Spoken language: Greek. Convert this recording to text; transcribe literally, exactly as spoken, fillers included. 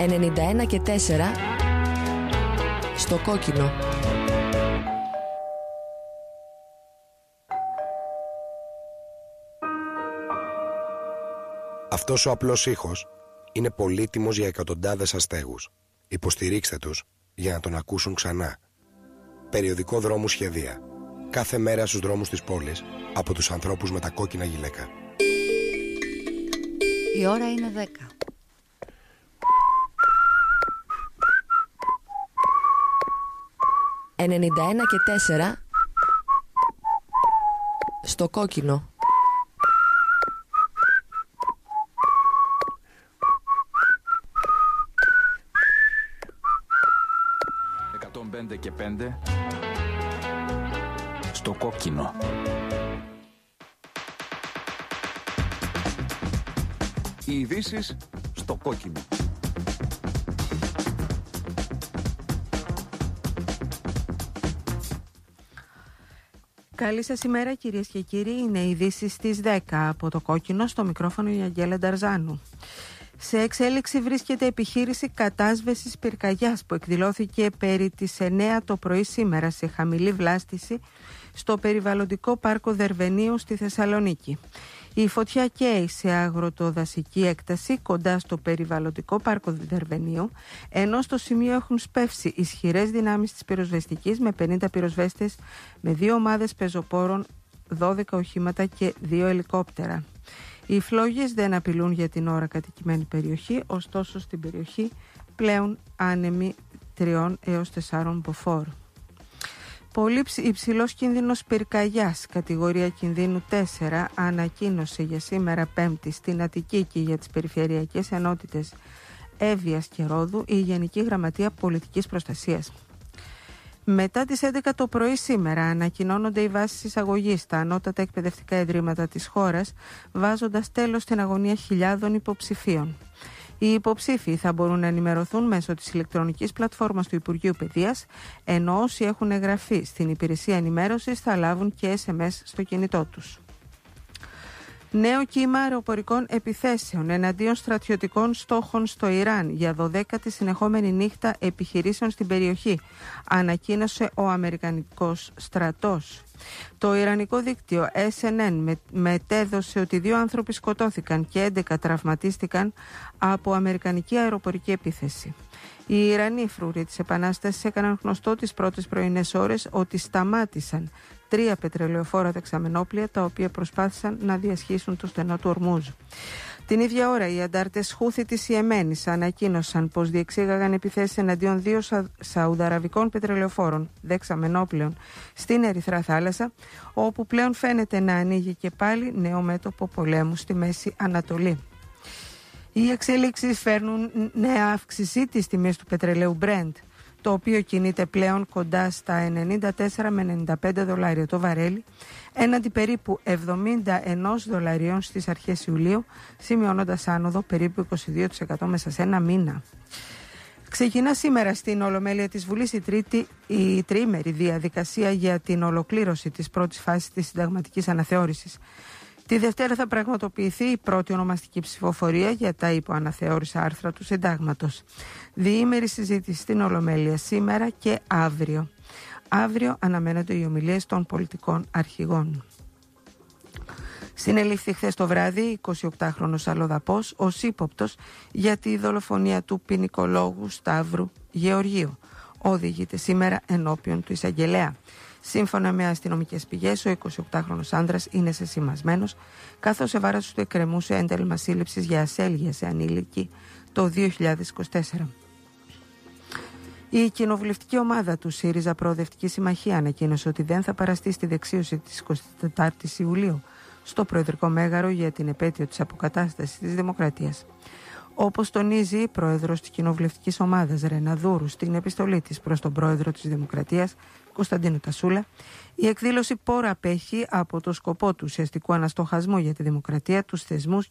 ενενήντα ένα και τέσσερα στο κόκκινο. Αυτός ο απλός ήχος είναι πολύτιμος για εκατοντάδες αστέγους. Υποστηρίξτε τους για να τον ακούσουν ξανά. Περιοδικό Δρόμου Σχεδία. Κάθε μέρα στους δρόμους της πόλης από τους ανθρώπους με τα κόκκινα γυλαίκα. Η ώρα είναι δέκα. ενενήντα ένα και τέσσερα στο κόκκινο. εκατόν πέντε και πέντε στο κόκκινο. Οι ειδήσεις στο κόκκινο. Καλή σας ημέρα κυρίες και κύριοι, είναι οι ειδήσεις στις δέκα από το κόκκινο, στο μικρόφωνο η Αγγέλα Νταρζάνου. Σε εξέλιξη βρίσκεται επιχείρηση κατάσβεσης πυρκαγιάς που εκδηλώθηκε περί τις εννέα το πρωί σήμερα σε χαμηλή βλάστηση στο περιβαλλοντικό πάρκο Δερβενίου στη Θεσσαλονίκη. Η φωτιά καίει σε αγροτοδασική έκταση κοντά στο περιβαλλοντικό πάρκο Δερβενίου, ενώ στο σημείο έχουν σπεύσει ισχυρές δυνάμεις της πυροσβεστικής με πενήντα πυροσβέστες, με δύο ομάδες πεζοπόρων, δώδεκα οχήματα και δύο ελικόπτερα. Οι φλόγες δεν απειλούν για την ώρα κατοικημένη περιοχή, ωστόσο στην περιοχή πλέον άνεμοι τριών έως τεσσάρων μποφόρ. Πολύ υψηλός κίνδυνος πυρκαγιάς, κατηγορία κινδύνου τέσσερα, ανακοίνωσε για σήμερα Πέμπτη στην Αττική και για τις περιφερειακές ενότητες Εύβοιας και Ρόδου η Γενική Γραμματεία Πολιτικής Προστασίας. Μετά τις έντεκα το πρωί σήμερα ανακοινώνονται οι βάσεις εισαγωγής στα ανώτατα εκπαιδευτικά ιδρύματα της χώρας, βάζοντας τέλος στην αγωνία χιλιάδων υποψηφίων. Οι υποψήφοι θα μπορούν να ενημερωθούν μέσω της ηλεκτρονικής πλατφόρμας του Υπουργείου Παιδείας, ενώ όσοι έχουν εγγραφεί στην υπηρεσία ενημέρωσης θα λάβουν και ες εμ ες στο κινητό τους. Νέο κύμα αεροπορικών επιθέσεων εναντίον στρατιωτικών στόχων στο Ιράν για δωδέκατη συνεχόμενη νύχτα επιχειρήσεων στην περιοχή, ανακοίνωσε ο Αμερικανικός στρατός. Το Ιρανικό δίκτυο ες εν εν μετέδωσε ότι δύο άνθρωποι σκοτώθηκαν και έντεκα τραυματίστηκαν από αμερικανική αεροπορική επίθεση. Οι Ιρανοί φρουροί της Επανάστασης έκαναν γνωστό τις πρώτες πρωινές ώρες ότι σταμάτησαν τρία πετρελαιοφόρα δεξαμενόπλια τα οποία προσπάθησαν να διασχίσουν το στενό του Ορμούζ. Την ίδια ώρα οι αντάρτες Χούθη της Ιεμένης ανακοίνωσαν πως διεξήγαγαν επιθέσεις εναντίον δύο σα... σαουδαραβικών πετρελαιοφόρων δεξαμενόπλαιων στην Ερυθρά Θάλασσα, όπου πλέον φαίνεται να ανοίγει και πάλι νέο μέτωπο πολέμου στη Μέση Ανατολή. Οι εξέλιξεις φέρνουν νέα αύξηση της τιμής του πετρελαίου Brent, το οποίο κινείται πλέον κοντά στα ενενήντα τέσσερα με ενενήντα πέντε δολάρια το βαρέλι, έναντι περίπου εβδομήντα ένα δολαρίων στις αρχές Ιουλίου, σημειώνοντας άνοδο περίπου είκοσι δύο τοις εκατό μέσα σε ένα μήνα. Ξεκινά σήμερα στην Ολομέλεια της Βουλής η, τρίτη, η τριήμερη διαδικασία για την ολοκλήρωση της πρώτης φάσης της συνταγματικής αναθεώρησης. Τη Δευτέρα θα πραγματοποιηθεί η πρώτη ονομαστική ψηφοφορία για τα υποαναθεώρησα άρθρα του Συντάγματος. Διήμερη συζήτηση στην Ολομέλεια σήμερα και αύριο. Αύριο αναμένονται οι ομιλίες των πολιτικών αρχηγών. Συνελήφθη χθες το βράδυ εικοσιοκτάχρονος αλλοδαπός ως ύποπτος για τη δολοφονία του ποινικολόγου Σταύρου Γεωργίου. Οδηγείται σήμερα ενώπιον του εισαγγελέα. Σύμφωνα με αστυνομικές πηγές, ο εικοσιοκτάχρονος άνδρας είναι σεσημασμένος, καθώς σε βάρος του εκκρεμούσε ένταλμα σύλληψης για ασέλγεια σε ανήλικη το δύο χιλιάδες είκοσι τέσσερα. Η κοινοβουλευτική ομάδα του ΣΥΡΙΖΑ Προοδευτική Συμμαχία ανακοίνωσε ότι δεν θα παραστεί στη δεξίωση της εικοστής τετάρτης Ιουλίου στο Προεδρικό Μέγαρο για την επέτειο της αποκατάστασης της Δημοκρατίας. Όπως τονίζει η πρόεδρος της κοινοβουλευτικής ομάδας Ρένα Δούρου στην επιστολή της προς τον πρόεδρο της Δημοκρατίας Κωνσταντίνο Τασούλα, η εκδήλωση πόρα απέχει από το σκοπό του ουσιαστικού αναστοχασμού για τη δημοκρατία, τους θεσμούς